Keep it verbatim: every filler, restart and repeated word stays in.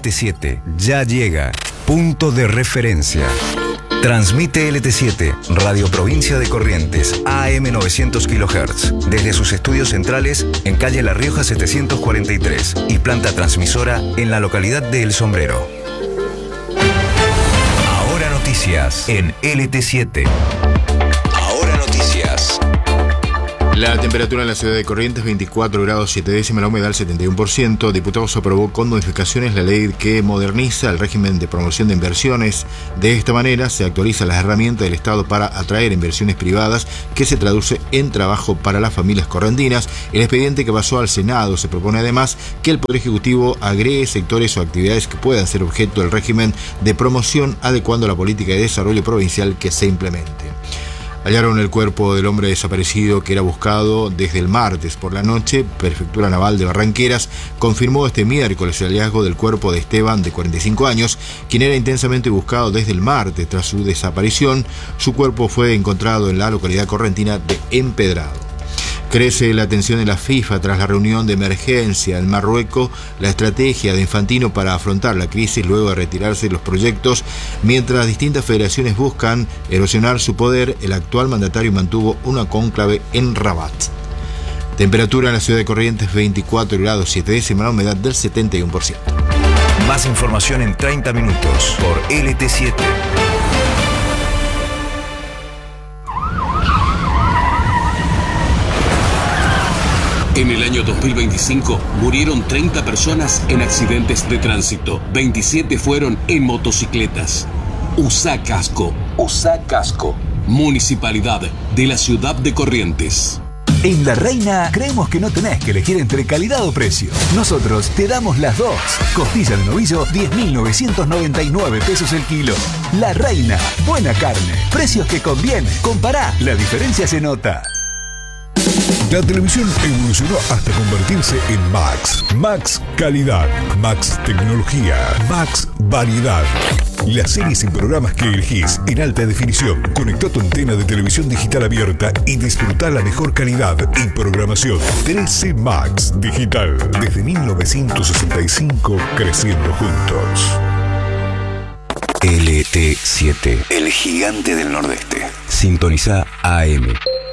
L T siete ya llega. Punto de referencia. Transmite L T siete, Radio Provincia de Corrientes, A M novecientos kilohertz, desde sus estudios centrales en calle La Rioja setecientos cuarenta y tres y planta transmisora en la localidad de El Sombrero. Ahora noticias en L T siete. Ahora noticias. La temperatura en la ciudad de Corrientes, veinticuatro grados siete décimas, la humedad setenta y uno por ciento. Diputados aprobó con modificaciones la ley que moderniza el régimen de promoción de inversiones. De esta manera se actualizan las herramientas del Estado para atraer inversiones privadas, que se traduce en trabajo para las familias correntinas. El expediente que pasó al Senado se propone además que el Poder Ejecutivo agregue sectores o actividades que puedan ser objeto del régimen de promoción, adecuando la política de desarrollo provincial que se implemente. Hallaron el cuerpo del hombre desaparecido que era buscado desde el martes por la noche. Prefectura Naval de Barranqueras confirmó este miércoles el hallazgo del cuerpo de Esteban, de cuarenta y cinco años, quien era intensamente buscado desde el martes tras su desaparición. Su cuerpo fue encontrado en la localidad correntina de Empedrado. Crece la tensión en la FIFA tras la reunión de emergencia en Marruecos. La estrategia de Infantino para afrontar la crisis luego de retirarse de los proyectos, mientras distintas federaciones buscan erosionar su poder, el actual mandatario mantuvo una cónclave en Rabat. Temperatura en la ciudad de Corrientes, veinticuatro grados siete décimas, la humedad del setenta y uno por ciento. Más información en treinta minutos por L T siete. En el año dos mil veinticinco murieron treinta personas en accidentes de tránsito. veintisiete fueron en motocicletas. Usa casco. Usa casco. Municipalidad de la ciudad de Corrientes. En La Reina creemos que no tenés que elegir entre calidad o precio. Nosotros te damos las dos. Costilla de novillo, diez mil novecientos noventa y nueve pesos el kilo. La Reina, buena carne, precios que convienen. Compará, la diferencia se nota. La televisión evolucionó hasta convertirse en Max. Max Calidad, Max Tecnología, Max Variedad. Las series y programas que elegís en alta definición. Conectá tu antena de televisión digital abierta y disfrutá la mejor calidad y programación. trece Max Digital. Desde mil novecientos sesenta y cinco, creciendo juntos. L T siete, el gigante del nordeste. Sintoniza A M